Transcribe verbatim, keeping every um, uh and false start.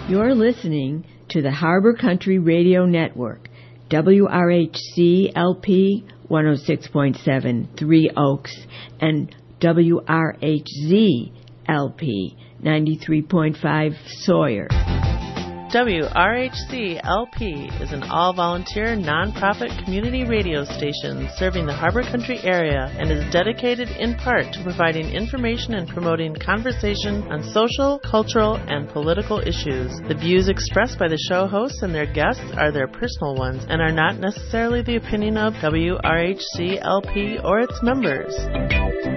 You're listening to the Harbor Country Radio Network, W R H C L P one oh six point seven, Three Oaks, and W R H Z L P ninety-three point five, Sawyer. W R H C L P is an all-volunteer, non-profit community radio station serving the Harbor Country area and is dedicated in part to providing information and promoting conversation on social, cultural, and political issues. The views expressed by the show hosts and their guests are their personal ones and are not necessarily the opinion of W R H C L P or its members.